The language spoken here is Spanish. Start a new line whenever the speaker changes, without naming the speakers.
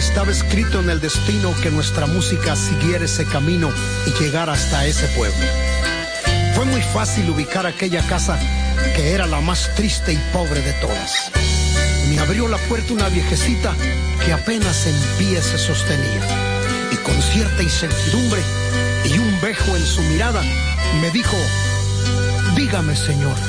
Estaba escrito en el destino que nuestra música siguiera ese camino y llegara hasta ese pueblo. Fue muy fácil ubicar aquella casa que era la más triste y pobre de todas. Me abrió la puerta una viejecita que apenas en pie se sostenía, y con cierta incertidumbre y un bejo en su mirada me dijo: dígame, señor,